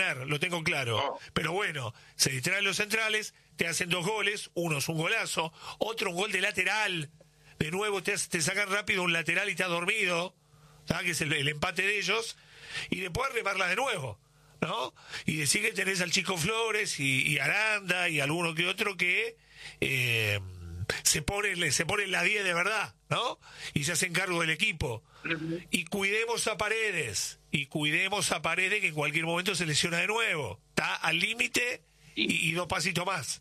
perder, lo tengo claro. No. Pero bueno, se distraen los centrales, te hacen 2 goles, uno es un golazo, otro un gol de lateral. De nuevo te sacan rápido un lateral y te has dormido, ¿sabes? Que es el empate de ellos, y después remarla de nuevo, ¿no? Y decir que tenés al Chico Flores y Aranda y alguno que otro que se ponen la 10 de verdad, ¿no? Y se hacen cargo del equipo. Y cuidemos a Paredes, que en cualquier momento se lesiona de nuevo. Está al límite y 2 pasitos más.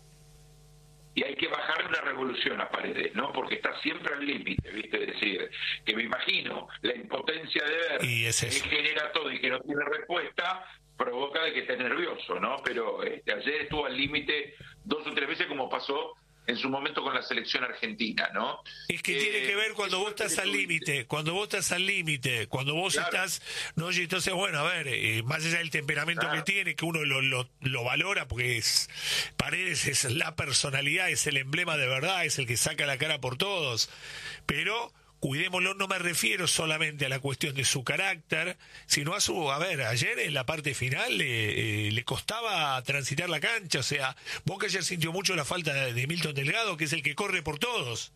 Y hay que bajarle una revolución a Paredes, ¿no? Porque está siempre al límite, ¿viste? Es decir, que me imagino la impotencia de ver Y es que eso. genera todo y que no tiene respuesta, provoca de que esté nervioso, ¿no? Pero ayer estuvo al límite 2 o 3 veces, como pasó en su momento con la selección argentina, ¿no? Es que tiene que ver cuando vos estás al límite, cuando vos Claro. estás, no, y entonces bueno, a ver, más allá del temperamento Claro. que tiene, que uno lo valora, porque Paredes es la personalidad, es el emblema de verdad, es el que saca la cara por todos, pero cuidémoslo, no me refiero solamente a la cuestión de su carácter, sino a ver, ayer en la parte final le costaba transitar la cancha, o sea, Boca ayer sintió mucho la falta de Milton Delgado, que es el que corre por todos.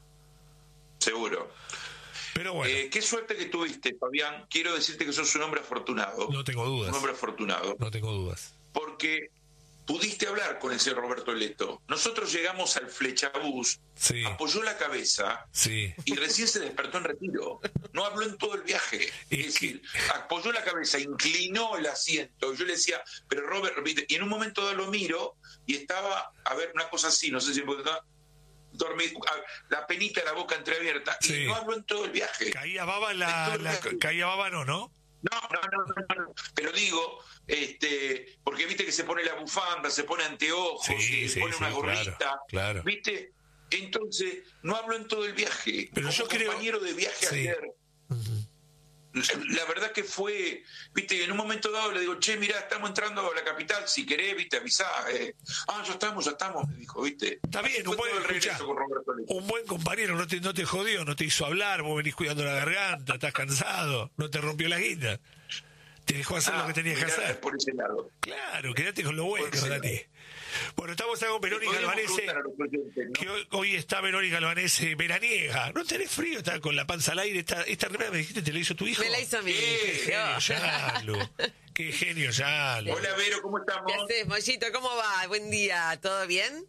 Seguro. Pero bueno, Qué suerte que tuviste, Fabián. Quiero decirte que sos un hombre afortunado. no tengo dudas. Un hombre afortunado. No tengo dudas. Porque pudiste hablar con ese Roberto Leto. Nosotros llegamos al Flechabús, Sí. apoyó la cabeza Sí. y recién se despertó en retiro. No habló en todo el viaje. Es decir, apoyó la cabeza, inclinó el asiento. Yo le decía, pero Robert, ¿viste? Y en un momento dado lo miro y estaba, a ver, una cosa así, no sé si estaba dormido, la penita, la boca entreabierta, Sí. y no habló en todo el viaje. Caía baba no. No. Pero digo, porque viste que se pone la bufanda, se pone anteojos, se pone una gorrita, claro. ¿viste? Entonces, no hablo en todo el viaje. Pero Como yo creo... compañero de viaje Sí. ayer, la verdad que fue, viste, en un momento dado le digo, che, mirá, estamos entrando a la capital, si querés, viste, avisá. Ya estamos, me dijo, viste. Está bien, Fue un buen, todo el regreso escuchá, con Roberto Leto. un buen compañero, no te jodió, no te hizo hablar, vos venís cuidando la garganta, estás cansado, no te rompió la guita, te dejó hacer lo que tenías que mirá, hacer. por ese lado. Claro, quédate con lo bueno, Por ese Dani. Bueno, estamos acá con Verónica Podríamos Albanese, preguntar a los oyentes, ¿no? que hoy está Verónica Albanese veraniega. ¿No tenés frío? Está con la panza al aire. Esta remera me dijiste, ¿te la hizo tu hijo? Me la hizo mi Qué hijo. genio, Yalo. Qué genio, Yalo. Hola, Vero, ¿cómo estamos? ¿Qué haces, Mollito? ¿Cómo va? Buen día, ¿todo bien?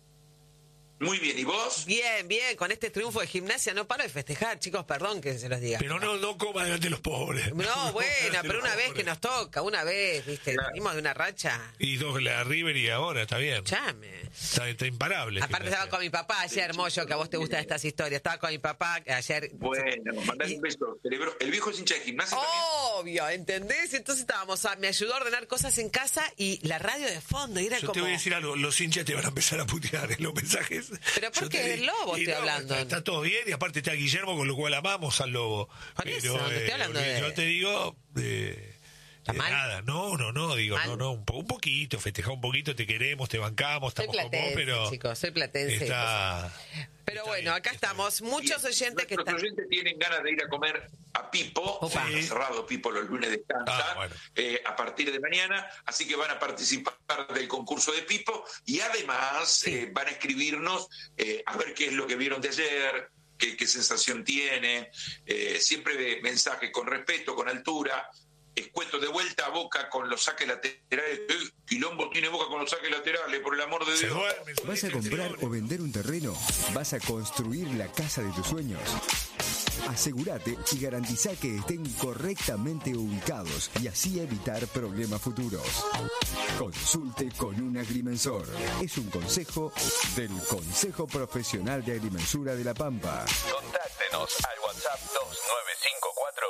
Muy bien, ¿y vos? Bien, con este triunfo de Gimnasia no paro de festejar, chicos, perdón que se los diga. Pero no coma delante de los pobres. No, bueno, pero una vez que nos toca, una vez, ¿viste? Claro. Venimos de una racha. Y 2 la River y ahora, está bien. Chame. Está imparable. Aparte estaba con mi papá ayer, Mollo, que a vos te gustan estas historias. Estaba con mi papá ayer. Bueno, mandale un beso. El viejo es hincha de Gimnasia también. Obvio, ¿entendés? Entonces me ayudó a ordenar cosas en casa y la radio de fondo. Y era Yo como... te voy a decir algo, los hinchas te van a empezar a putear en los mensajes. ¿Pero por Yo qué? te Del Lobo y estoy hablando. Está todo bien, y aparte está Guillermo, con lo cual amamos al Lobo. Por eso, no estoy hablando de... Yo te digo... ¿Está mal? Nada, no, digo, ¿Mal? no, un poquito, festejar un poquito, te queremos, te bancamos, Soy estamos con vos, platense, pero... chicos, soy platense. Está... Pero está bueno, bien, acá está estamos. Muchos Bien. oyentes que Nuestros están... oyentes tienen ganas de ir a comer a Pipo. Opa. Está cerrado Pipo, los lunes descansa. Bueno. A partir de mañana, así que van a participar del concurso de Pipo y además Sí. van a escribirnos a ver qué es lo que vieron de ayer, qué sensación tiene, siempre mensajes con respeto, con altura. Cuento de vuelta a Boca con los saques laterales. Quilombo tiene Boca con los saques laterales, por el amor de Se Dios. duerme, ¿Vas a comprar o vender un terreno? ¿Vas a construir la casa de tus sueños? Asegúrate y garantiza que estén correctamente ubicados y así evitar problemas futuros. Consulte con un agrimensor. Es un consejo del Consejo Profesional de Agrimensura de La Pampa. Contáctenos al WhatsApp 2954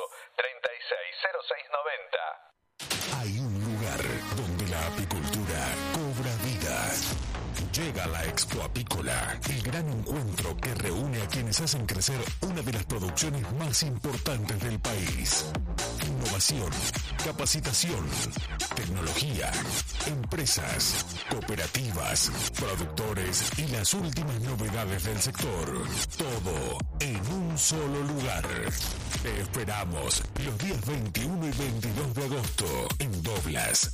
360690. Hay un lugar donde la apicultura cobra vida. Llega la Expo Apícola, el gran encuentro que reúne a quienes hacen crecer una de las producciones más importantes del país. Innovación, capacitación, tecnología, empresas, cooperativas, productores y las últimas novedades del sector. Todo en un solo lugar. Te esperamos los días 21 y 22 de agosto en Doblas,